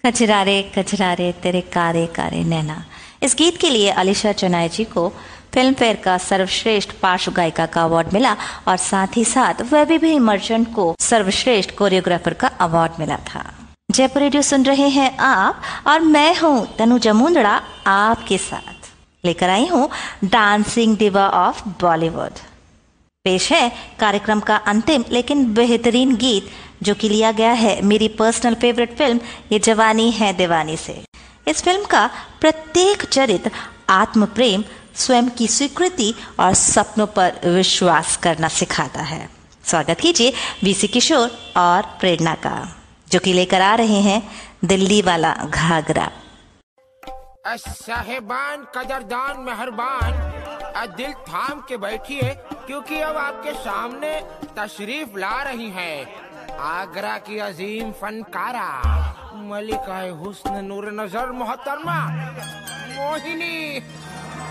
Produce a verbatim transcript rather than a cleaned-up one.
कजरारे कजरारे तेरे कारे कारे नैना। इस गीत के लिए अलीशा चेन्नई जी को फिल्म फेयर का सर्वश्रेष्ठ पार्श्व गायिका का अवार्ड मिला और साथ ही साथ वेबी मर्चेंट को सर्वश्रेष्ठ कोरियोग्राफर का अवार्ड मिला था। जयपुर रेडियो सुन रहे हैं आप और मैं हूं तनुजा मुंदड़ा आपके साथ लेकर आई हूं डांसिंग डिवा ऑफ बॉलीवुड। पेश है कार्यक्रम का अंतिम लेकिन बेहतरीन गीत जो कि लिया गया है मेरी पर्सनल फेवरेट फिल्म ये जवानी है दीवानी से। इस फिल्म का प्रत्येक चरित्र आत्म प्रेम, स्वयं की स्वीकृति और सपनों पर विश्वास करना सिखाता है। स्वागत कीजिए वीसी किशोर और प्रेरणा का, जो कि लेकर आ रहे हैं दिल्ली वाला घाघरा। साहेबान कदरदान मेहरबान दिल थाम के बैठिए क्योंकि अब आपके सामने तशरीफ ला रही हैं आगरा की अजीम फनकारा मलिका हुस्न नूर नजर मोहतरमा मोहिनी।